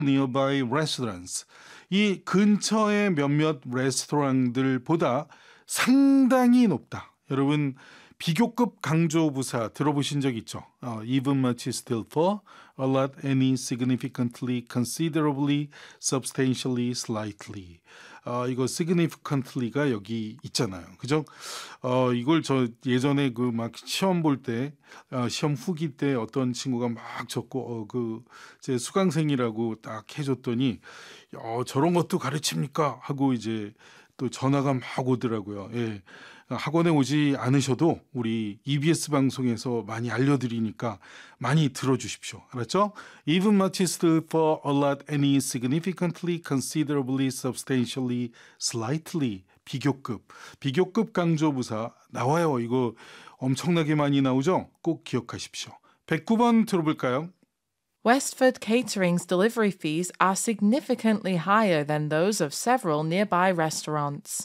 nearby restaurants. 이 근처의 몇몇 레스토랑들보다 상당히 높다. 여러분 비교급 강조부사 들어보신 적 있죠? Even much, still for, a lot, any, significantly, considerably, substantially, slightly. 이거 significantly가 여기 있잖아요. 그죠? 이걸 저 예전에 그 막 시험 볼 때, 시험 후기 때 어떤 친구가 막 적고, 제 수강생이라고 딱 해줬더니, 저런 것도 가르칩니까? 하고 이제 또 전화가 막 오더라고요. 예. 학원에 오지 않으셔도 우리 EBS 방송에서 많이 알려드리니까 많이 들어주십시오. 알았죠? Even much still for a lot, any, significantly, considerably, substantially, slightly. 비교급 강조부사 나와요. 이거 엄청나게 많이 나오죠? 꼭 기억하십시오. 109번 들어볼까요? Westford Catering's delivery fees are significantly higher than those of several nearby restaurants.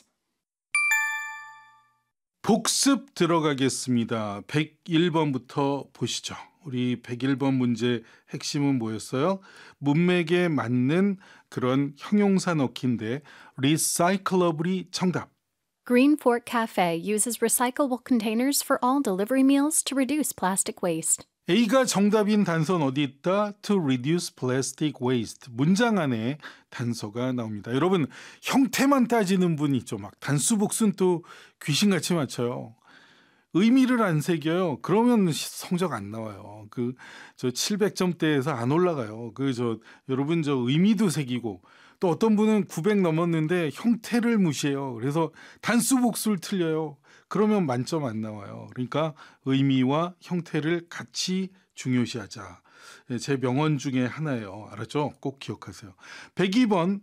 복습 들어가겠습니다. 101번부터 보시죠. 우리 101번 문제 핵심은 뭐였어요? 문맥에 맞는 그런 형용사 넣기인데 recyclable이 정답. Green Fork Cafe uses recyclable containers for all delivery meals to reduce plastic waste. A가 정답인 단서는 어디 있다? To reduce plastic waste. 문장 안에 단서가 나옵니다. 여러분 형태만 따지는 분 있죠. 막 단수 복순 또 귀신같이 맞춰요. 의미를 안 새겨요. 그러면 성적 안 나와요. 저 700점대에서 안 올라가요. 여러분 저 의미도 새기고 또 어떤 분은 900 넘었는데 형태를 무시해요. 그래서 단수 복수를 틀려요. 그러면 만점 안 나와요. 그러니까 의미와 형태를 같이 중요시하자. 제 명언 중에 하나예요. 알았죠? 꼭 기억하세요. 102번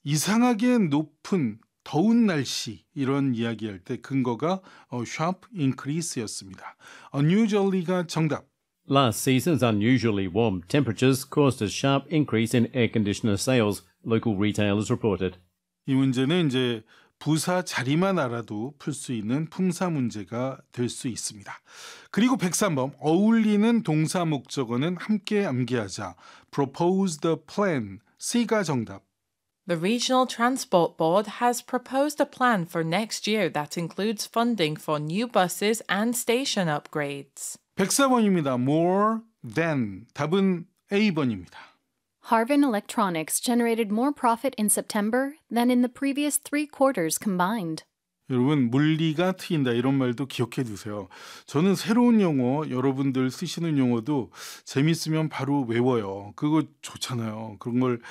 이상하게 높은 더운 날씨 이런 이야기할 때 근거가 sharp increase였습니다. unusually가 정답. Last season's unusually warm temperatures caused a sharp increase in air conditioner sales, local retailers reported. 이 문제는 이제 부사 자리만 알아도 풀 수 있는 품사 문제가 될 수 있습니다. 그리고 103번 어울리는 동사 목적어는 함께 암기하자. propose the plan. C가 정답. The Regional Transport Board has proposed a plan for next year that includes funding for new buses and station upgrades. 104번입니다. more than. 답은 A번입니다. Harvin Electronics generated more profit in September than in the previous 3 quarters combined. 여러분 물리가 트인다 이런 말도 기억해 두세요. 저는 새로운 용어 여러분들 쓰시는 용어도 재밌으면 바로 외워요. 그거 좋잖아요. 그런 걸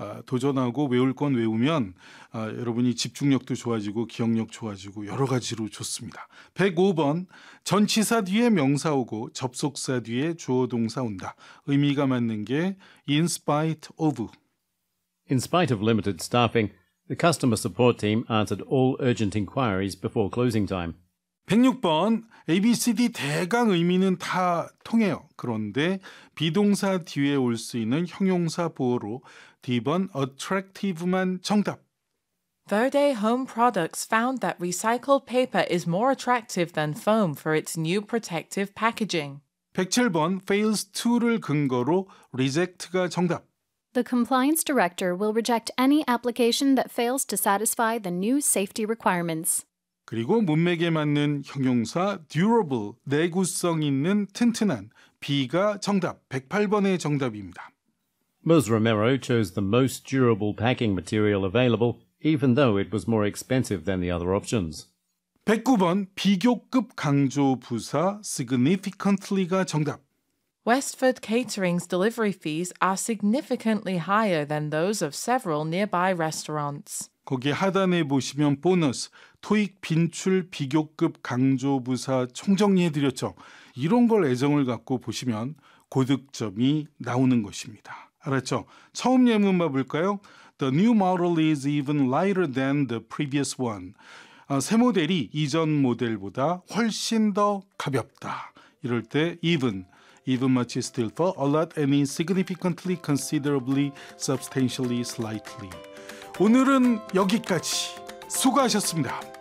도전하고 외울 건 외우면 여러분이 집중력도 좋아지고 기억력 좋아지고 여러 가지로 좋습니다. 105번 전치사 뒤에 명사 오고 접속사 뒤에 주어 동사 온다. 의미가 맞는 게 in spite of. In spite of limited staffing, the customer support team answered all urgent inquiries before closing time. 106번 ABCD 대강 의미는 다 통해요. 그런데 비동사 뒤에 올 수 있는 형용사 보어로 D번 attractive만 정답. Verde Home Products found that recycled paper is more attractive than foam for its new protective packaging. 107번 fails to를 근거로 reject가 정답. The compliance director will reject any application that fails to satisfy the new safety requirements. 그리고 문맥에 맞는 형용사 durable, 내구성 있는 튼튼한 B가 정답, 108번의 정답입니다. Ms. Romero chose the most durable packing material available, even though it was more expensive than the other options. 109번 비교급 강조 부사 significantly가 정답. Westford Catering's delivery fees are significantly higher than those of several nearby restaurants. 거기 하단에 보시면 보너스, 토익 빈출 비교급 강조부사 총정리해드렸죠. 이런 걸 애정을 갖고 보시면 고득점이 나오는 것입니다. 알았죠? 처음 예문만 볼까요? The new model is even lighter than the previous one. 새 모델이 이전 모델보다 훨씬 더 가볍다. 이럴 때 even much still for, a lot, any, significantly, considerably, substantially, slightly. 오늘은 여기까지. 수고하셨습니다.